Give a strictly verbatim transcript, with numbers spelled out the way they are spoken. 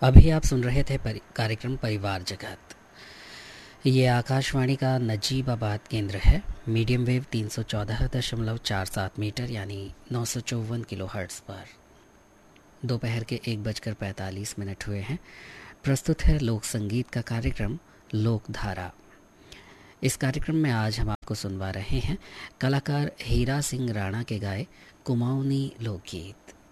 अभी आप सुन रहे थे परि, कार्यक्रम परिवार जगत। ये आकाशवाणी का नजीबाबाद केंद्र है। मीडियम वेव तीन सौ चौदह दशमलव चार सात मीटर यानी नौ सौ चौवन किलो हर्ट्स पर दोपहर के एक बजकर पैंतालीस मिनट हुए हैं। प्रस्तुत है लोक संगीत का कार्यक्रम लोकधारा। इस कार्यक्रम में आज हम आपको सुनवा रहे हैं कलाकार हीरा सिंह राणा के गाए कुमाऊनी लोकगीत।